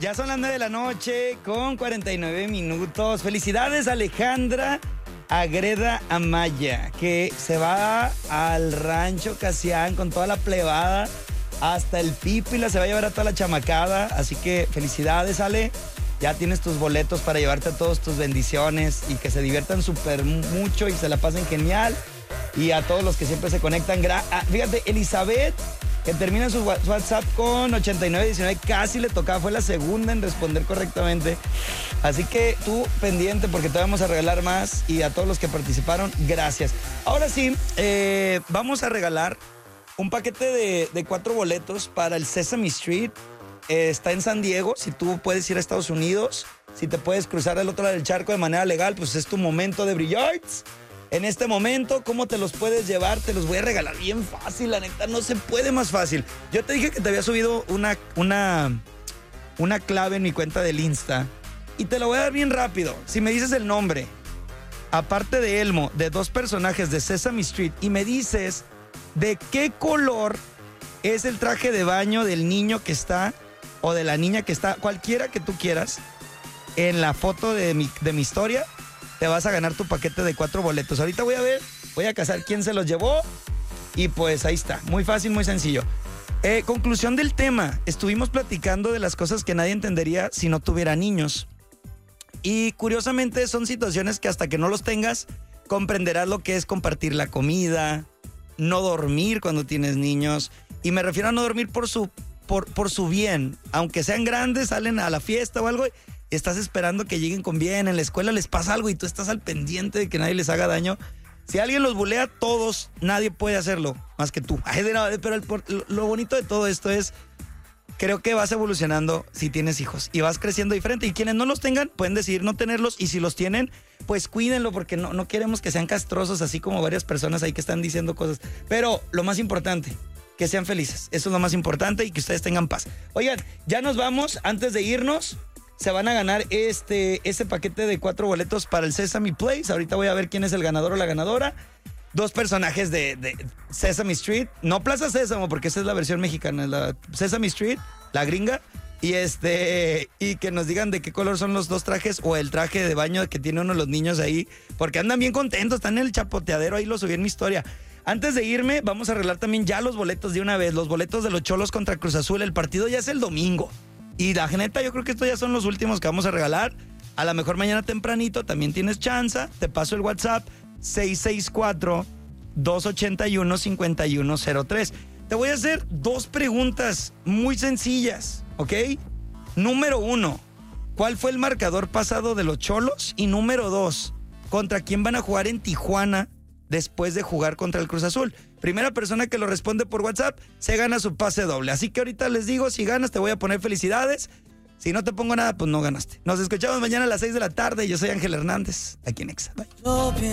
Ya son las 9 de la noche con 49 minutos. Felicidades, Alejandra Agreda Amaya, que se va al rancho Casián con toda la plebada. Hasta el Pípila se va a llevar a toda la chamacada. Así que felicidades, Ale. Ya tienes tus boletos para llevarte a todos tus bendiciones y que se diviertan súper mucho y se la pasen genial. Y a todos los que siempre se conectan. Fíjate, Elizabeth, que termina su WhatsApp con 8919, casi le tocaba, fue la segunda en responder correctamente. Así que tú pendiente porque te vamos a regalar más, y a todos los que participaron, gracias. Ahora sí, vamos a regalar un paquete de 4 boletos para el Sesame Street. Está en San Diego. Si tú puedes ir a Estados Unidos, si te puedes cruzar al otro lado del charco de manera legal, pues es tu momento de brillar. En este momento, ¿cómo te los puedes llevar? Te los voy a regalar bien fácil, la neta, no se puede más fácil. Yo te dije que te había subido una clave en mi cuenta del Insta y te lo voy a dar bien rápido. Si me dices el nombre, aparte de Elmo, de 2 personajes de Sesame Street, y me dices de qué color es el traje de baño del niño que está, o de la niña que está, cualquiera que tú quieras, en la foto de mi historia, te vas a ganar tu paquete de 4 boletos. Ahorita voy a cazar quién se los llevó, y pues ahí está, muy fácil, muy sencillo. Conclusión del tema, estuvimos platicando de las cosas que nadie entendería si no tuviera niños. Y curiosamente son situaciones que hasta que no los tengas, comprenderás lo que es compartir la comida, no dormir cuando tienes niños. Y me refiero a no dormir por su bien. Aunque sean grandes, salen a la fiesta o algo, estás esperando que lleguen con bien, en la escuela les pasa algo y tú estás al pendiente de que nadie les haga daño. Si alguien los bulea, todos, nadie puede hacerlo más que tú. Pero lo bonito de todo esto es, creo que vas evolucionando si tienes hijos y vas creciendo diferente. Y quienes no los tengan pueden decidir no tenerlos, y si los tienen, pues cuídenlo, porque no queremos que sean castrosos, así como varias personas ahí que están diciendo cosas. Pero lo más importante, que sean felices. Eso es lo más importante, y que ustedes tengan paz. Oigan, ya nos vamos. Antes de irnos, se van a ganar ese paquete de 4 boletos para el Sesame Place. Ahorita voy a ver quién es el ganador o la ganadora. 2 personajes de Sesame Street. No Plaza Sésamo, porque esa es la versión mexicana. La Sesame Street, la gringa. Y que nos digan de qué color son los 2 trajes, o el traje de baño que tiene uno de los niños ahí. Porque andan bien contentos, están en el chapoteadero. Ahí lo subí en mi historia. Antes de irme, vamos a arreglar también ya los boletos de una vez. Los boletos de los Cholos contra Cruz Azul. El partido ya es el domingo. Y la neta, yo creo que estos ya son los últimos que vamos a regalar. A lo mejor mañana tempranito también tienes chance. Te paso el WhatsApp 664-281-5103. Te voy a hacer 2 preguntas muy sencillas, ¿ok? Número 1, ¿cuál fue el marcador pasado de los Cholos? Y número 2, ¿contra quién van a jugar en Tijuana después de jugar contra el Cruz Azul? Primera persona que lo responde por WhatsApp se gana su pase doble. Así que ahorita les digo, si ganas te voy a poner felicidades. Si no te pongo nada, pues no ganaste. Nos escuchamos mañana a las 6 de la tarde. Yo soy Ángel Hernández, aquí en Exa. Bye.